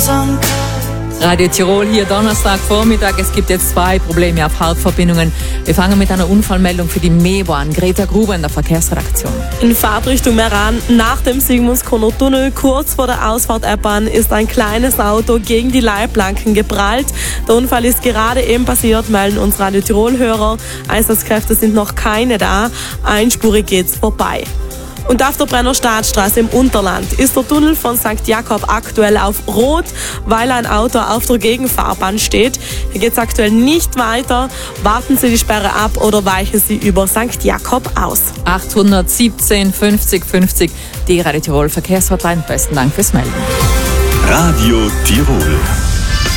Radio Tirol hier Donnerstagvormittag. Es gibt jetzt 2 Probleme auf Hauptverbindungen. Wir fangen mit einer Unfallmeldung für die MEWAN. Greta Gruber in der Verkehrsredaktion. In Fahrtrichtung Meran nach dem Sigmundskroner Tunnel, kurz vor der Ausfahrt Eppern, ist ein kleines Auto gegen die Leitplanken geprallt. Der Unfall ist gerade eben passiert, melden uns Radio Tirol-Hörer. Einsatzkräfte sind noch keine da. Einspurig geht's vorbei. Und auf der Brenner Staatsstraße im Unterland ist der Tunnel von St. Jakob aktuell auf Rot, weil ein Auto auf der Gegenfahrbahn steht. Hier geht es aktuell nicht weiter. Warten Sie die Sperre ab oder weichen Sie über St. Jakob aus. 817 50 50, die Radio Tirol Verkehrshotline. Besten Dank fürs Melden. Radio Tirol.